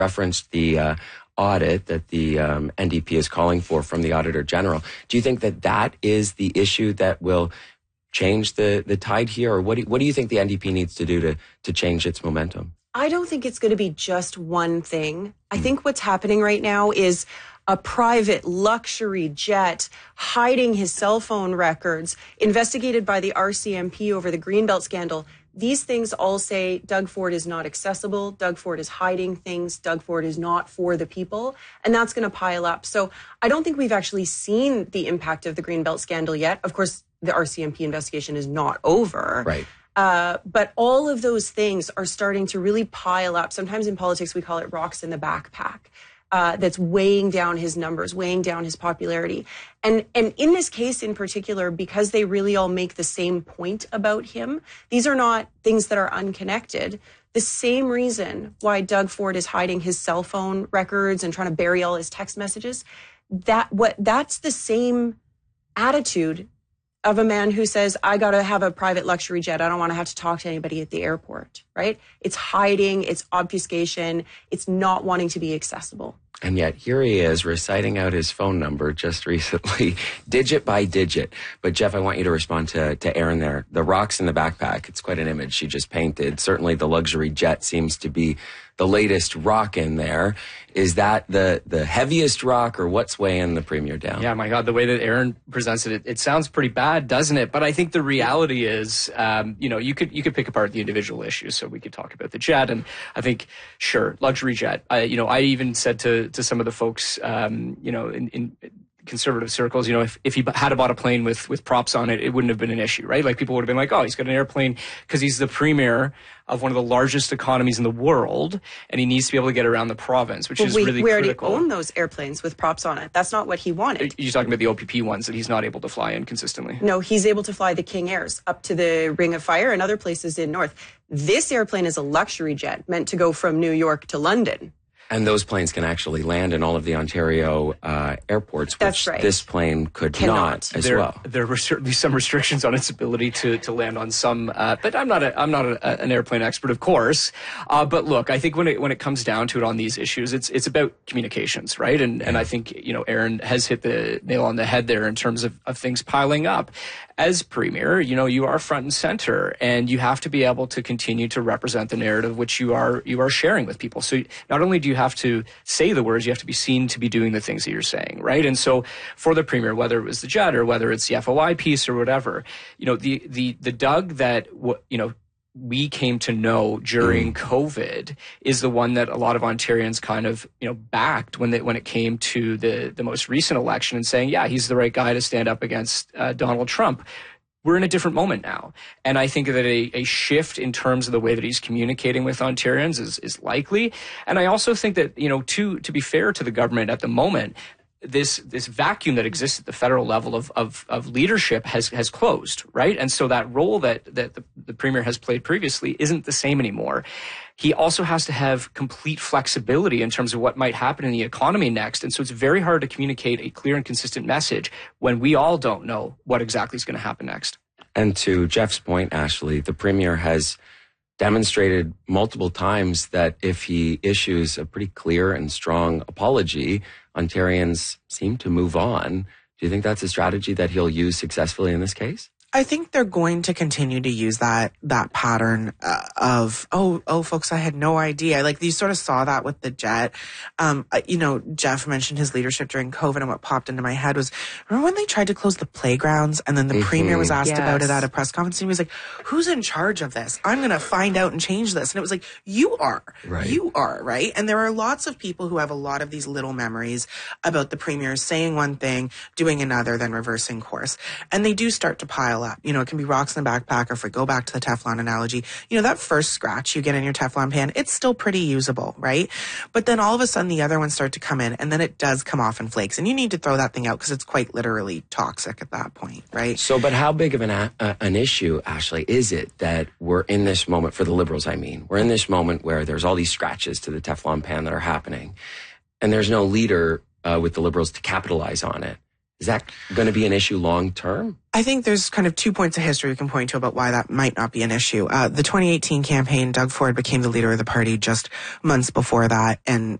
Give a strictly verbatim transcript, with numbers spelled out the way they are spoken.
referenced the uh, audit that the um, N D P is calling for from the Auditor General. Do you think that that is the issue that will change the, the tide here? Or what do, you, what do you think the N D P needs to do to, to change its momentum? I don't think it's going to be just one thing. I mm. think what's happening right now is a private luxury jet hiding his cell phone records, investigated by the R C M P over the Greenbelt scandal. These things all say Doug Ford is not accessible. Doug Ford is hiding things. Doug Ford is not for the people. And that's going to pile up. So I don't think we've actually seen the impact of the Greenbelt scandal yet. Of course, the R C M P investigation is not over. Right. Uh, but all of those things are starting to really pile up. Sometimes in politics, we call it rocks in the backpack. Uh, that's weighing down his numbers, weighing down his popularity. And and in this case in particular, because they really all make the same point about him, these are not things that are unconnected. The same reason why Doug Ford is hiding his cell phone records and trying to bury all his text messages, that what that's the same attitude of a man who says, I got to have a private luxury jet. I don't want to have to talk to anybody at the airport, right? It's hiding, it's obfuscation, it's not wanting to be accessible. And yet here he is reciting out his phone number just recently, digit by digit. But Jeff, I want you to respond to, to Erin there. The rocks in the backpack, it's quite an image she just painted. Certainly the luxury jet seems to be the latest rock in there. Is that the, the heaviest rock, or what's weighing the Premier down? Yeah, my God, the way that Erin presents it, it, it sounds pretty bad, doesn't it? But I think the reality is, um, you know, you could you could pick apart the individual issues. So we could talk about the jet, and I think, sure, luxury jet. I, you know, I even said to to some of the folks, um, you know, in, in conservative circles, you know, if, if he had bought a plane with, with props on it, it wouldn't have been an issue, right? Like people would have been like, oh, he's got an airplane because he's the premier of one of the largest economies in the world, and he needs to be able to get around the province, which well, is we, really we already critical. own those airplanes with props on it. That's not what he wanted. You're talking about the O P P ones that he's not able to fly in consistently. No, he's able to fly the King Airs up to the Ring of Fire and other places in North. This airplane is a luxury jet meant to go from New York to London. And those planes can actually land in all of the Ontario uh, airports, which That's right. this plane could Cannot. not as there, well. There were certainly some restrictions on its ability to, to land on some, uh, but I'm not a, I'm not a, an airplane expert, of course. Uh, but look, I think when it when it comes down to it on these issues, it's it's about communications, right? And yeah. and I think you know Erin has hit the nail on the head there in terms of, of things piling up. As Premier, you know, you are front and center, and you have to be able to continue to represent the narrative which you are you are sharing with people. So not only do you have to say the words, you have to be seen to be doing the things that you're saying, right? And so for the Premier, whether it was the jet or whether it's the F O I piece or whatever, you know, the the the Doug that you know we came to know during mm. COVID is the one that a lot of Ontarians kind of, you know, backed when they, when it came to the, the most recent election and saying, yeah, he's the right guy to stand up against uh, Donald Trump. We're in a different moment now. And I think that a, a shift in terms of the way that he's communicating with Ontarians is, is likely. And I also think that, you know, to, to be fair to the government at the moment, this this vacuum that exists at the federal level of of, of leadership has has closed, right? And so that role that that the, the Premier has played previously isn't the same anymore. He also has to have complete flexibility in terms of what might happen in the economy next. And so it's very hard to communicate a clear and consistent message when we all don't know what exactly is going to happen next. And to Jeff's point, Ashley, the Premier has demonstrated multiple times that if he issues a pretty clear and strong apology, Ontarians seem to move on. Do you think that's a strategy that he'll use successfully in this case? I think they're going to continue to use that that pattern uh, of, oh, oh, folks, I had no idea. Like, you sort of saw that with the jet. Um, you know, Jeff mentioned his leadership during COVID, and what popped into my head was, remember when they tried to close the playgrounds, and then the mm-hmm. Premier was asked yes. about it at a press conference, and he was like, who's in charge of this? I'm going to find out and change this. And it was like, you are. Right. You are, right? And there are lots of people who have a lot of these little memories about the Premier saying one thing, doing another, then reversing course. And they do start to pile up. You know, it can be rocks in the backpack, or if we go back to the Teflon analogy, you know, that first scratch you get in your Teflon pan, it's still pretty usable, right? But then all of a sudden the other ones start to come in, and then it does come off in flakes, and you need to throw that thing out because it's quite literally toxic at that point, right? So, but how big of an, uh, an issue, Ashley, is it that we're in this moment, for the Liberals, I mean, we're in this moment where there's all these scratches to the Teflon pan that are happening, and there's no leader uh, with the Liberals to capitalize on it. Is that going to be an issue long term? I think there's kind of two points of history we can point to about why that might not be an issue. Uh, the twenty eighteen campaign, Doug Ford became the leader of the party just months before that, and